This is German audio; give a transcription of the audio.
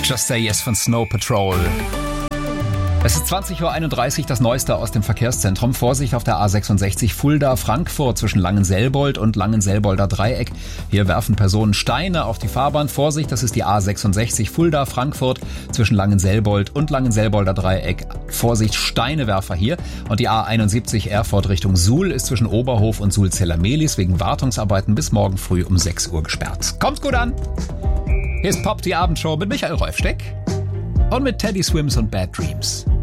Just Say Yes von Snow Patrol. Es ist 20.31 Uhr, das Neueste aus dem Verkehrszentrum. Vorsicht auf der A66 Fulda-Frankfurt zwischen Langenselbold und Langenselbolder Dreieck. Hier werfen Personen Steine auf die Fahrbahn. Vorsicht, das ist die A66 Fulda-Frankfurt zwischen Langenselbold und Langenselbolder Dreieck. Vorsicht, Steinewerfer hier. Und die A71 Erfurt Richtung Suhl ist zwischen Oberhof und Suhl-Zellermelis wegen Wartungsarbeiten bis morgen früh um 6 Uhr gesperrt. Kommt gut an! Hier ist Pop, die Abendshow mit Michael Rolfsteck und mit Teddy Swims und Bad Dreams.